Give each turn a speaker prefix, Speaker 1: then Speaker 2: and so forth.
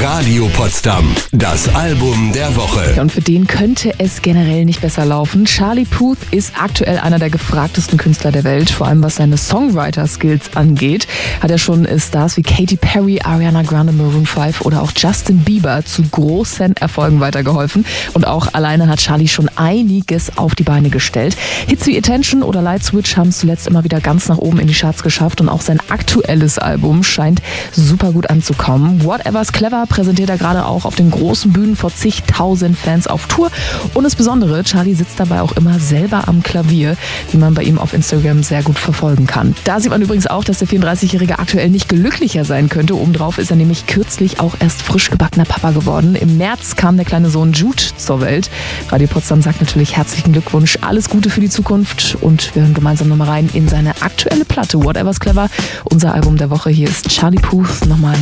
Speaker 1: Radio Potsdam, das Album der Woche.
Speaker 2: Ja, und für den könnte es generell nicht besser laufen. Charlie Puth ist aktuell einer der gefragtesten Künstler der Welt, vor allem was seine Songwriter-Skills angeht. Hat er schon Stars wie Katy Perry, Ariana Grande, Maroon 5 oder auch Justin Bieber zu großen Erfolgen weitergeholfen. Und auch alleine hat Charlie schon einiges auf die Beine gestellt. Hits wie Attention oder Light Switch haben es zuletzt immer wieder ganz nach oben in die Charts geschafft und auch sein aktuelles Album scheint super gut anzukommen. Whatever's Clever präsentiert er gerade auch auf den großen Bühnen vor zigtausend Fans auf Tour. Und das Besondere, Charlie sitzt dabei auch immer selber am Klavier, wie man bei ihm auf Instagram sehr gut verfolgen kann. Da sieht man übrigens auch, dass der 34-Jährige aktuell nicht glücklicher sein könnte. Obendrauf ist er nämlich kürzlich auch erst frisch gebackener Papa geworden. Im März kam der kleine Sohn Jude zur Welt. Radio Potsdam sagt natürlich herzlichen Glückwunsch, alles Gute für die Zukunft und wir hören gemeinsam nochmal rein in seine aktuelle Platte Whatever's Clever, unser Album der Woche. Hier ist Charlie Puth nochmal